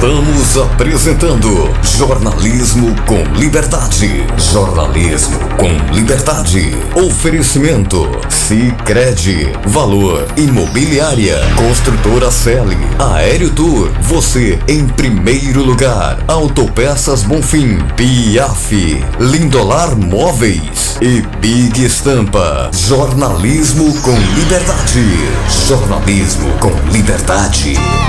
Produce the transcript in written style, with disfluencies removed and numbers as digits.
Estamos apresentando Jornalismo com Liberdade. Jornalismo com Liberdade. Oferecimento Sicredi, Valor Imobiliária, Construtora Celi, Aéreo Tour, você em primeiro lugar. Autopeças Bonfim, Piaf, Lindolar Móveis e Big Estampa. Jornalismo com Liberdade. Jornalismo com Liberdade.